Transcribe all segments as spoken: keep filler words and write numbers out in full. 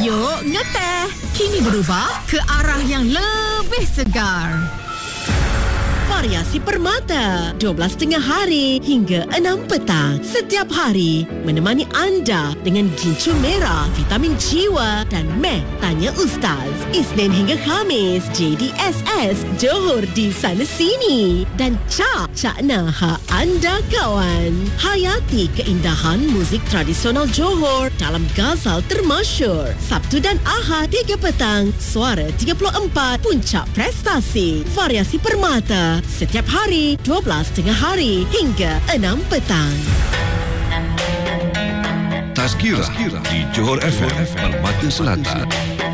Yuk ngeteh. Kini berubah ke arah yang lebih segar. Variasi Permata, dua belas tengah hari hingga enam petang. Setiap hari menemani anda dengan gincu merah, vitamin jiwa dan meh tanya Ustaz. Isnin hingga Khamis, J D S S Johor di sana sini. Dan Cak Cak Nah anda kawan. Hayati keindahan muzik tradisional Johor dalam Ghazal termasyur. Sabtu dan Ahad tiga petang, Suara tiga puluh empat, Puncak Prestasi. Variasi Permata setiap hari dua belas tengah hari hingga enam petang. Tazkirah di Johor F M Permata Selatan.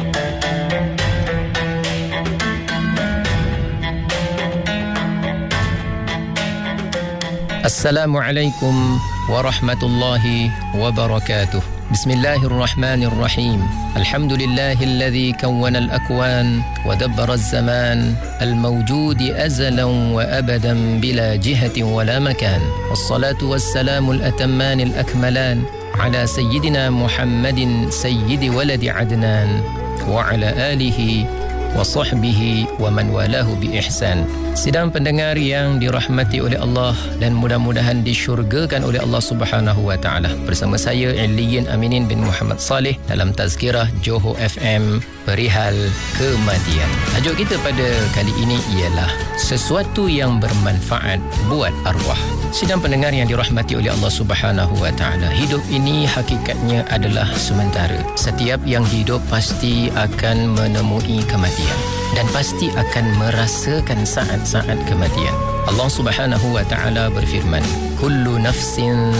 Assalamualaikum warahmatullahi wabarakatuh. Bismillahirrahmanirrahim. Alhamdulillahilladzi kawwana al-akwan wa dabbara az-zaman al-mawjudi azalan wa abadan bila jihatin wa la makan. Wassalatu wassalamu al-atamman al-akmalan ala sayyidina Muhammadin sayyidi waladi Adnan wa ala alihi wa sahbihi wa man walahu bi ihsan. Sidang pendengar yang dirahmati oleh Allah dan mudah-mudahan disyurgakan oleh Allah Subhanahu wa taala. Bersama saya Aliyin Aminin bin Muhammad Saleh dalam Tazkirah Johor F M perihal kematian. Tajuk kita pada kali ini ialah sesuatu yang bermanfaat buat arwah. Sidang pendengar yang dirahmati oleh Allah Subhanahu wa taala, hidup ini hakikatnya adalah sementara. Setiap yang hidup pasti akan menemui kematian dan pasti akan merasakan saat-saat kematian. Allah Subhanahu wa taala berfirman, "Kullu nafsin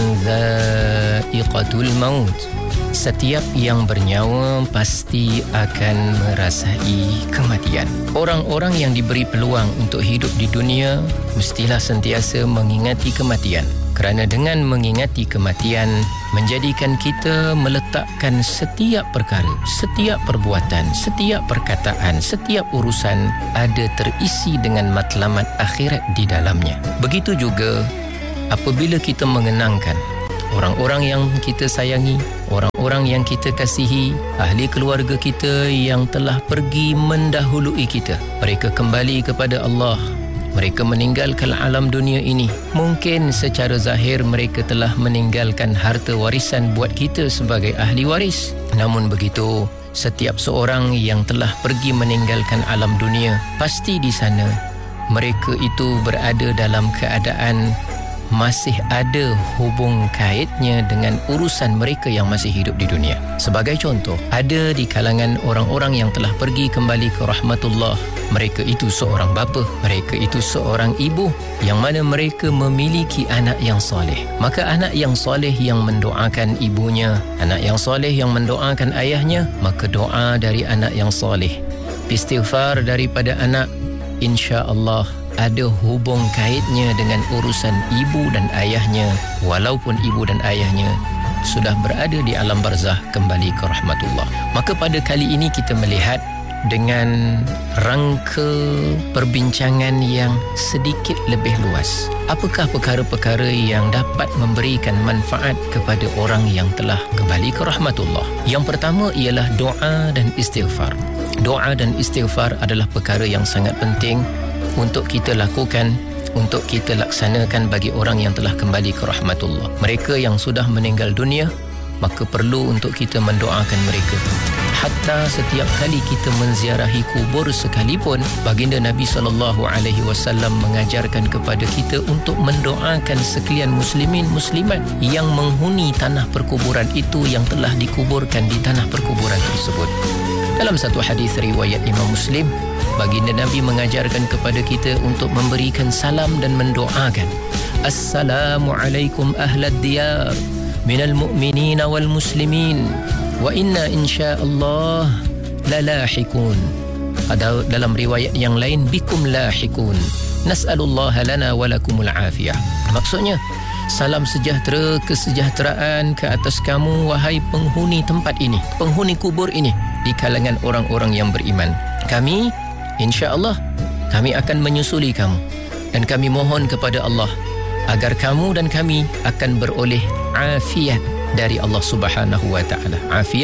dha'iqatul maut." Setiap yang bernyawa pasti akan merasai kematian. Orang-orang yang diberi peluang untuk hidup di dunia mestilah sentiasa mengingati kematian. Kerana dengan mengingati kematian menjadikan kita meletakkan setiap perkara, setiap perbuatan, setiap perkataan, setiap urusan ada terisi dengan matlamat akhirat di dalamnya. Begitu juga apabila kita mengenangkan orang-orang yang kita sayangi, orang-orang yang kita kasihi, ahli keluarga kita yang telah pergi mendahului kita. Mereka kembali kepada Allah. Mereka meninggalkan alam dunia ini. Mungkin secara zahir mereka telah meninggalkan harta warisan buat kita sebagai ahli waris. Namun begitu, setiap seorang yang telah pergi meninggalkan alam dunia, pasti di sana mereka itu berada dalam keadaan masih ada hubung kaitnya dengan urusan mereka yang masih hidup di dunia. Sebagai contoh, ada di kalangan orang-orang yang telah pergi kembali ke rahmatullah. Mereka itu seorang bapa, mereka itu seorang ibu yang mana mereka memiliki anak yang soleh. Maka anak yang soleh yang mendoakan ibunya, anak yang soleh yang mendoakan ayahnya, maka doa dari anak yang soleh, istighfar daripada anak, insya-Allah ada hubung kaitnya dengan urusan ibu dan ayahnya, walaupun ibu dan ayahnya sudah berada di alam barzah kembali ke rahmatullah. Maka pada kali ini kita melihat dengan rangka perbincangan yang sedikit lebih luas. Apakah perkara-perkara yang dapat memberikan manfaat kepada orang yang telah kembali ke rahmatullah? Yang pertama ialah doa dan istighfar. Doa dan istighfar adalah perkara yang sangat penting untuk kita lakukan, untuk kita laksanakan bagi orang yang telah kembali ke rahmatullah. Mereka yang sudah meninggal dunia, maka perlu untuk kita mendoakan mereka. Hatta setiap kali kita menziarahi kubur sekalipun, baginda Nabi sallallahu alaihi wasallam mengajarkan kepada kita untuk mendoakan sekalian muslimin muslimat yang menghuni tanah perkuburan itu, yang telah dikuburkan di tanah perkuburan tersebut. Dalam satu hadis riwayat Imam Muslim, baginda Nabi mengajarkan kepada kita untuk memberikan salam dan mendoakan, Assalamualaikum ahlad diyar minal mu'minina wal muslimin wa inna insyaallah lalahikun. Ada dalam riwayat yang lain, bikum lahikun, nas'alullaha lana walakumul afiyah. Maksudnya, salam sejahtera, kesejahteraan ke atas kamu wahai penghuni tempat ini, penghuni kubur ini, di kalangan orang-orang yang beriman. Kami, insya-Allah, kami akan menyusuli kamu dan kami mohon kepada Allah agar kamu dan kami akan beroleh afiat dari Allah Subhanahu wa taala. Afiah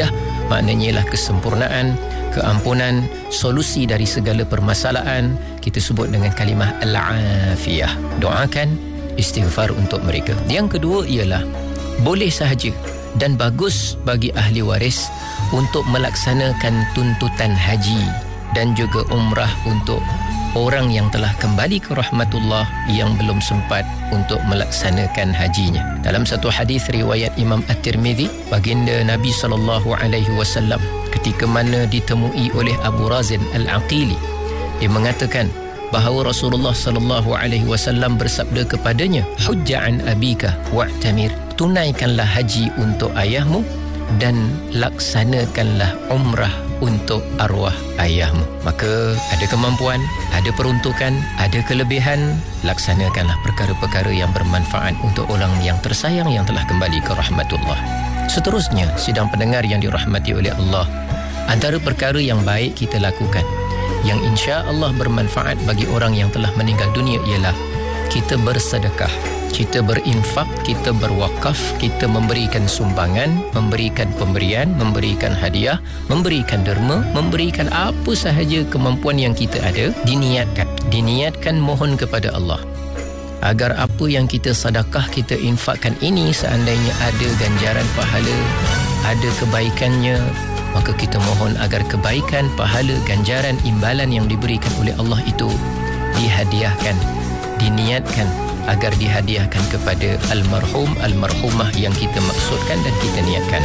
maknanya ialah kesempurnaan, keampunan, solusi dari segala permasalahan. Kita sebut dengan kalimah al-afiyah. Doakan, istighfar untuk mereka. Yang kedua ialah boleh sahaja dan bagus bagi ahli waris untuk melaksanakan tuntutan haji dan juga umrah untuk orang yang telah kembali ke rahmatullah yang belum sempat untuk melaksanakan hajinya. Dalam satu hadis riwayat Imam At-Tirmizi, baginda Nabi sallallahu alaihi wasallam ketika mana ditemui oleh Abu Razin Al-Aqili, dia mengatakan bahawa Rasulullah sallallahu alaihi wasallam bersabda kepadanya, hujja an abika wa'tamir, tunaikanlah haji untuk ayahmu dan laksanakanlah umrah untuk arwah ayahmu. Maka ada kemampuan, ada peruntukan, ada kelebihan, laksanakanlah perkara-perkara yang bermanfaat untuk orang yang tersayang yang telah kembali ke rahmatullah. Seterusnya, sidang pendengar yang dirahmati oleh Allah, antara perkara yang baik kita lakukan yang insya-Allah bermanfaat bagi orang yang telah meninggal dunia ialah kita bersedekah, kita berinfak, kita berwakaf, kita memberikan sumbangan, memberikan pemberian, memberikan hadiah, memberikan derma, memberikan apa sahaja kemampuan yang kita ada, diniatkan. Diniatkan mohon kepada Allah agar apa yang kita sedekah, kita infakkan ini seandainya ada ganjaran pahala, ada kebaikannya, maka kita mohon agar kebaikan, pahala, ganjaran, imbalan yang diberikan oleh Allah itu dihadiahkan, diniatkan agar dihadiahkan kepada almarhum, almarhumah yang kita maksudkan dan kita niatkan.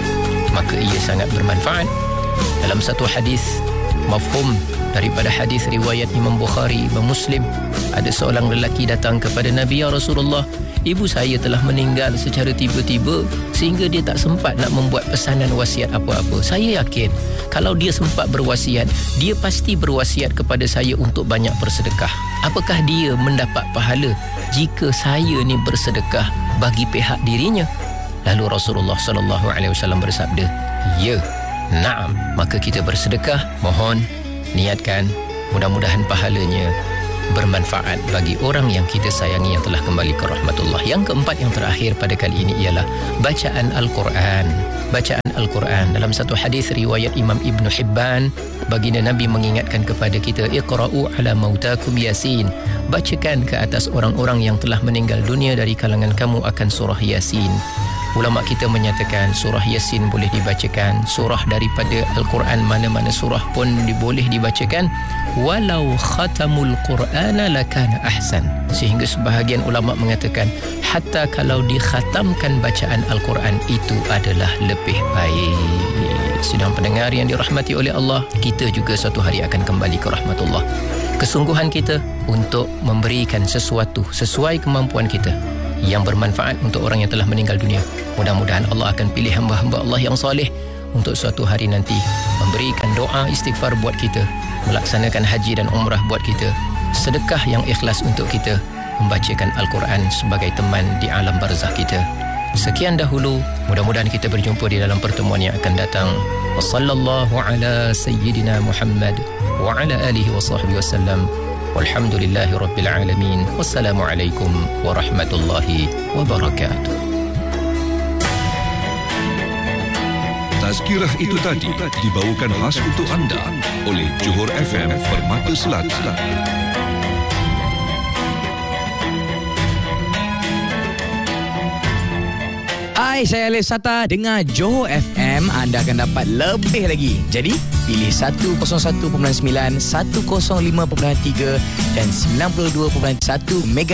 Maka ia sangat bermanfaat. Dalam satu hadis mafhum daripada hadis riwayat Imam Bukhari, Imam Muslim, ada seorang lelaki datang kepada Nabi, ya Rasulullah, ibu saya telah meninggal secara tiba-tiba sehingga dia tak sempat nak membuat pesanan wasiat apa-apa. Saya yakin kalau dia sempat berwasiat, dia pasti berwasiat kepada saya untuk banyak bersedekah. Apakah dia mendapat pahala jika saya ni bersedekah bagi pihak dirinya? Lalu Rasulullah sallallahu alaihi wasallam bersabda, ya, na'am. Maka kita bersedekah, mohon, niatkan, mudah-mudahan pahalanya bermanfaat bagi orang yang kita sayangi yang telah kembali ke rahmatullah. Yang keempat, yang terakhir pada kali ini ialah bacaan Al-Quran. Bacaan Al-Quran. Dalam satu hadis riwayat Imam Ibn Hibban, baginda Nabi mengingatkan kepada kita, iqra'u ala mautakum Yasin. Bacakan ke atas orang-orang yang telah meninggal dunia dari kalangan kamu akan surah Yasin. Ulama kita menyatakan surah Yasin boleh dibacakan, surah daripada Al-Quran mana-mana surah pun boleh dibacakan, walau khatamul Qur'ana lakana ahsan. Sehingga sebahagian ulama mengatakan hatta kalau dikhatamkan bacaan Al-Quran itu adalah lebih baik. Sidang pendengar yang dirahmati oleh Allah, kita juga suatu hari akan kembali ke rahmatullah. Kesungguhan kita untuk memberikan sesuatu sesuai kemampuan kita yang bermanfaat untuk orang yang telah meninggal dunia. Mudah-mudahan Allah akan pilih hamba-hamba Allah yang soleh untuk suatu hari nanti memberikan doa istighfar buat kita, melaksanakan haji dan umrah buat kita, sedekah yang ikhlas untuk kita, membacakan Al-Quran sebagai teman di alam barzakh kita. Sekian dahulu, mudah-mudahan kita berjumpa di dalam pertemuan yang akan datang. Wassallallahu ala sayyidina Muhammad wa ala alihi wa sahbihi wasallam. Walhamdulillahi Rabbil Alamin. Wassalamualaikum warahmatullahi wabarakatuh. Tazkirah itu tadi dibawakan khas untuk anda oleh Johor F M Permata Selatan. Hai, saya Alif Sata. Dengar Johor F M, anda akan dapat lebih lagi. Jadi, pilih seratus satu perpuluhan sembilan, seratus lima perpuluhan tiga dan sembilan puluh dua perpuluhan satu mega